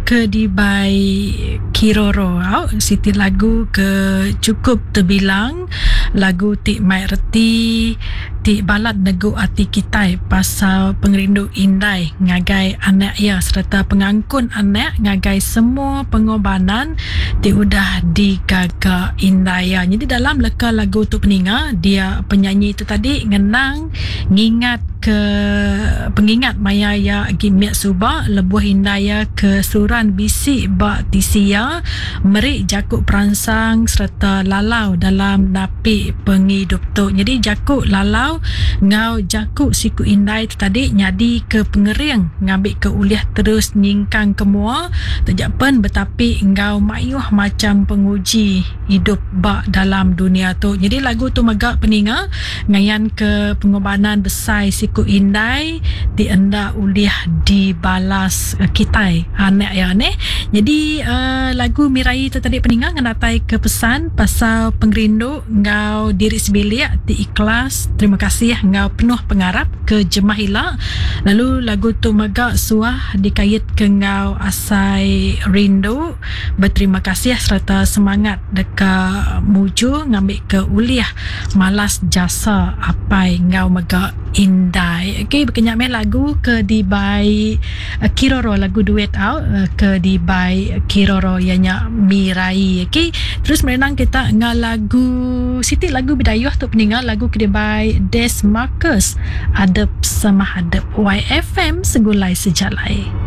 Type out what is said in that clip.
ke dibai Kiroro Siti lagu ke cukup terbilang lagu ti mai reti ti balad nego ati kitai pasal pengerindu indai ngagai anak ya serta pengangkun anak ngagai semua pengorbanan ti udah digaga indai ya. Jadi dalam leka lagu tu peninga dia penyanyi itu tadi ngenang ngingat ke pengingat maya ya gimiak suba lebuh indaya ke suran bisi ba tisia merik jakuk perangsang serta lalau dalam napi penghidup tu. Jadi jakuk lalau ngau jakuk siku indai tu tadi nyadi ke pengering ngambil ke uliah terus nyingkang kemua terjapan betapi ngau mayuh macam penguji hidup ba dalam dunia tu. Jadi lagu tu megak peninga ngayan ke pengorbanan besar siku indai di enda uliah dibalas kitai anak ya ne. Jadi lagu mirai tu tadi peninga nganatai ke pesan pasal pengerindu ngau diri sebilik di ikhlas terima kasih ngau penuh pengarap ke jemahila. Lalu lagu tu megak suah dikait ke ngau asai rindu berterima kasih serta semangat deka muju ngambil ke uliah malas jasa apai ngau megak indai. Okay, berkenyak main lagu ke dibai Kiroro lagu duet ke dibai Kiroro ianya mirai. Okay, terus merenang kita ngah lagu Siti lagu bidayuh tu peningal lagu ke dibai Des Marcus adep sama hadap YFM segulai sejalai.